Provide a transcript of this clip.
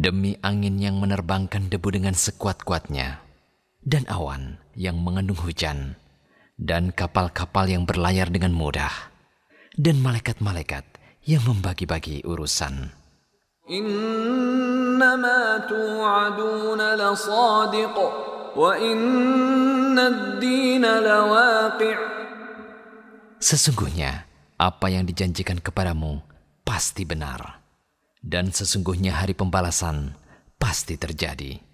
demi angin yang menerbangkan debu dengan sekuat-kuatnya, dan awan yang mengandung hujan, dan kapal-kapal yang berlayar dengan mudah, dan malaikat-malaikat yang membagi-bagi urusan. Innama tu'aduna lasadiq wa innad dina lawaqi'. Sesungguhnya apa yang dijanjikan kepadamu pasti benar, dan sesungguhnya hari pembalasan pasti terjadi.